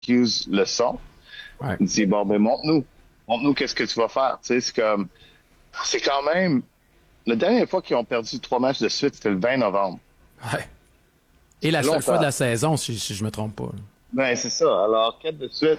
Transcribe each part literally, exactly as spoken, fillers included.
Hughes le sont. Ouais. Il dit, bon, ben, montre-nous. Montre-nous qu'est-ce que tu vas faire. Tu sais, c'est comme, c'est quand même, la dernière fois qu'ils ont perdu trois matchs de suite, c'était le vingt novembre. Ouais. Et la seule longtemps. fois de la saison, si, si je me trompe pas. Ben, c'est ça. Alors, quatre de suite,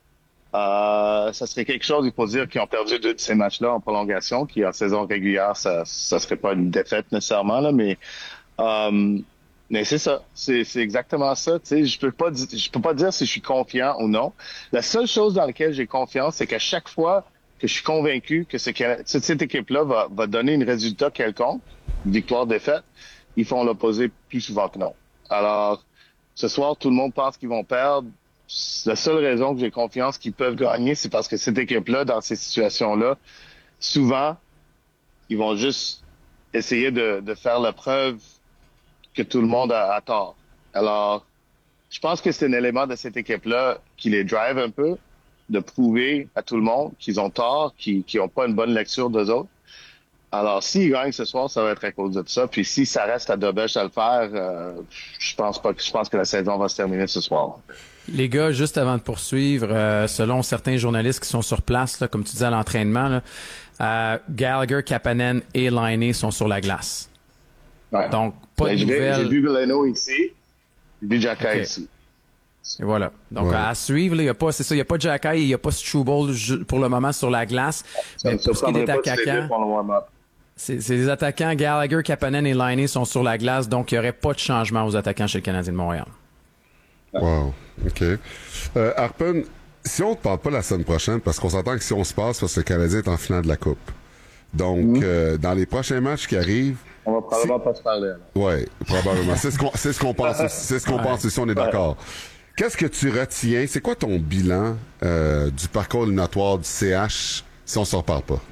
euh, ça serait quelque chose, il faut dire qu'ils ont perdu deux de ces matchs-là en prolongation, qui en saison régulière, ça, ça serait pas une défaite nécessairement, là, mais, euh, mais c'est ça. C'est, c'est exactement ça. Tu sais, je peux pas di- je peux pas dire si je suis confiant ou non. La seule chose dans laquelle j'ai confiance, c'est qu'à chaque fois que je suis convaincu que ce que cette, cette équipe-là va, va donner un résultat quelconque, victoire-défaite, ils font l'opposé plus souvent que non. Alors, ce soir, tout le monde pense qu'ils vont perdre. La seule raison que j'ai confiance qu'ils peuvent gagner, c'est parce que cette équipe-là, dans ces situations-là, souvent, ils vont juste essayer de, de faire la preuve que tout le monde a, a tort. Alors, je pense que c'est un élément de cette équipe-là qui les drive un peu, de prouver à tout le monde qu'ils ont tort, qu'ils n'ont pas une bonne lecture d'eux autres. Alors, s'ils gagnent ce soir, ça va être à cause de ça. Puis si ça reste à Dobèche à le faire, euh, je pense pas que je pense que la saison va se terminer ce soir. Les gars, juste avant de poursuivre, euh, selon certains journalistes qui sont sur place, là, comme tu disais à l'entraînement, là, euh, Gallagher, Kapanen et Laine sont sur la glace. Ouais. Donc, pas Ben, de j'ai, nouvelles. j'ai vu Veleno ici, j'ai vu Jacky Okay. ici. Et voilà. Donc, Ouais. à suivre, il y a pas, c'est ça, il y a pas Jacky, il y a pas Struble ju- pour le moment sur la glace. Ça Mais me pour ce qui est des surprendrait pas si les deux attaquants, font le warm-up. c'est, c'est les attaquants Gallagher, Kapanen et Laine sont sur la glace, donc il y aurait pas de changement aux attaquants chez le Canadien de Montréal. Wow. OK. Euh, Harpen, si on te parle pas la semaine prochaine, parce qu'on s'entend que si on se passe, parce que le Canadien est en finale de la Coupe. Donc, Mm-hmm. euh, dans les prochains matchs qui arrivent, On va probablement pas se parler. Alors. ouais, probablement. C'est ce qu'on, c'est ce qu'on pense, c'est ce qu'on Ouais. pense ici, on est d'accord. Qu'est-ce que tu retiens? C'est quoi ton bilan euh, du parcours éliminatoire du C H si on se reparle pas?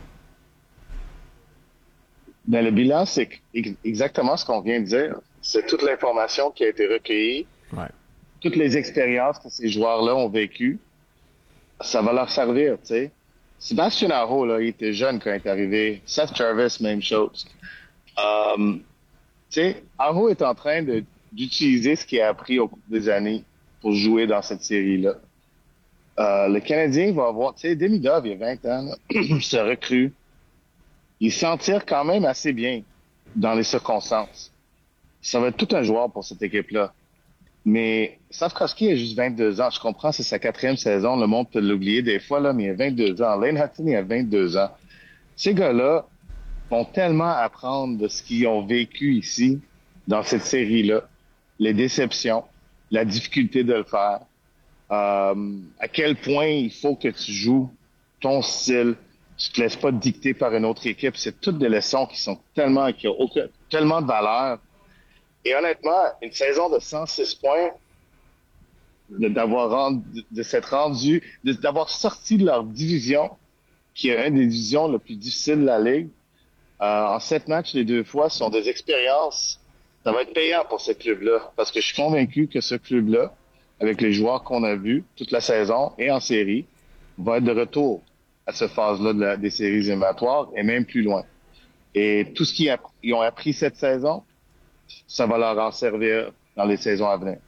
Ben, le bilan, c'est ex- exactement ce qu'on vient de dire. C'est toute l'information qui a été recueillie, Ouais. toutes les expériences que ces joueurs-là ont vécues. Ça va leur servir, tu sais. Sébastien Aho, là, il était jeune quand il est arrivé. Seth Jarvis, même chose. Euh, tu sais, Aho est en train de, d'utiliser ce qu'il a appris au cours des années pour jouer dans cette série-là. Euh, le Canadien va avoir, tu sais, Demidov, il y a vingt ans, là, se recrue. Il s'en tire quand même assez bien dans les circonstances. Ça va être tout un joueur pour cette équipe-là. Mais Slavkovski a juste vingt-deux ans. Je comprends, c'est sa quatrième saison. Le monde peut l'oublier des fois, là, mais il a vingt-deux ans. Lane Hutton, il a vingt-deux ans. Ces gars-là vont tellement apprendre de ce qu'ils ont vécu ici, dans cette série-là. Les déceptions, la difficulté de le faire, euh, à quel point il faut que tu joues ton style, tu te laisses pas dicter par une autre équipe. C'est toutes des leçons qui sont tellement, qui ont aucun- tellement de valeur. Et honnêtement, une saison de cent six points, de, d'avoir rendu, de, de s'être rendu, de, d'avoir sorti de leur division, qui est une des divisions les plus difficiles de la Ligue, euh, en sept matchs les deux fois, sont des expériences. Ça va être payant pour ce club-là, parce que je suis convaincu que ce club-là, avec les joueurs qu'on a vus toute la saison et en série, va être de retour à cette phase-là de la, des séries éliminatoires et même plus loin. Et tout ce qu'ils app- ils ont appris cette saison, ça va leur en servir dans les saisons à venir.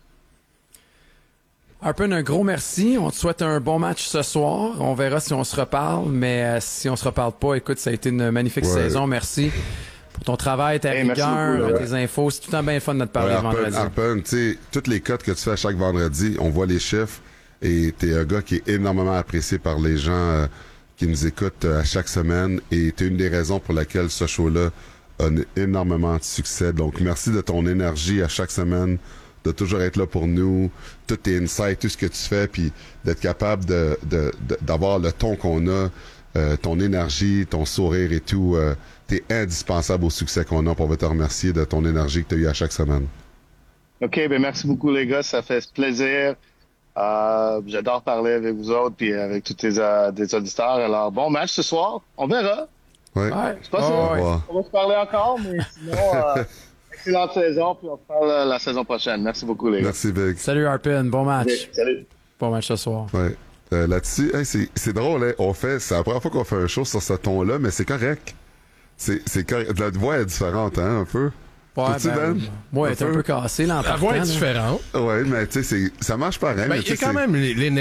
Harpen, un gros merci. On te souhaite un bon match ce soir. On verra si on se reparle, mais euh, si on se reparle pas, écoute, ça a été une magnifique Ouais. saison. Merci pour ton travail, ta Hey, merci rigueur, beaucoup, là. tes infos. C'est tout le temps bien fun de te parler Ouais, le Harpen, vendredi. Harpen, tu sais, toutes les cotes que tu fais chaque vendredi, on voit les chiffres et t'es un gars qui est énormément apprécié par les gens euh, qui nous écoutent euh, à chaque semaine et t'es une des raisons pour laquelle ce show-là a n- énormément de succès. Donc, merci de ton énergie à chaque semaine, de toujours être là pour nous, tous tes insights, tout ce que tu fais, puis d'être capable de, de, de- d'avoir le ton qu'on a, euh, ton énergie, ton sourire et tout. Euh, t'es indispensable au succès qu'on a. On va te remercier de ton énergie que tu as eu à chaque semaine. OK, ben merci beaucoup les gars, ça fait plaisir. Euh, j'adore parler avec vous autres puis avec tous les, euh, des auditeurs. Alors, bon match ce soir. On verra. Ouais. Ouais. C'est pas Ouais, ça. ouais. Au revoir. On va se parler encore, mais sinon, euh, excellente saison, puis on se parle euh, la saison prochaine. Merci beaucoup les gars. Merci, Vic. Salut Harpen, bon match. OK, salut. Bon match ce soir. Ouais. Euh, là-dessus, hey, c'est, c'est drôle, hein? On fait, c'est la première fois qu'on fait un show sur ce ton-là, mais c'est correct. C'est, c'est correct. La voix est différente, hein, un peu. Ouais, T'as-tu, ben, Ben? ouais, t'es un peu cassé, là, en La voix est partant, là. différente. Ouais, mais tu sais, c'est- ça marche pareil. Ben, mais il y tu a sais, quand c'est- même l'énergie